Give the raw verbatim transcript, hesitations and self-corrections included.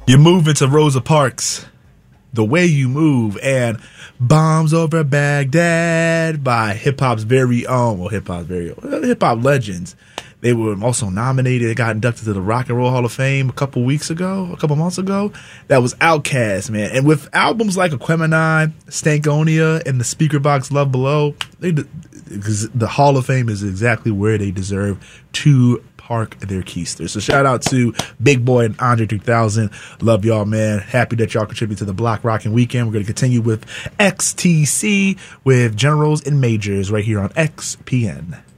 You move into Rosa Parks, The Way You Move, and Bombs Over Baghdad by hip-hop's very own, well, hip-hop's very own, hip-hop legends. They were also nominated. They got inducted to the Rock and Roll Hall of Fame a couple weeks ago, a couple months ago. That was Outkast, man. And with albums like Aquemini, Stankonia, and the Speaker Box Love Below, they, the Hall of Fame is exactly where they deserve to park their keisters. So shout out to Big Boy and Andre three thousand. Love y'all, man. Happy that y'all contribute to the Block Rockin' Weekend. We're going to continue with X T C with Generals and Majors right here on X P N.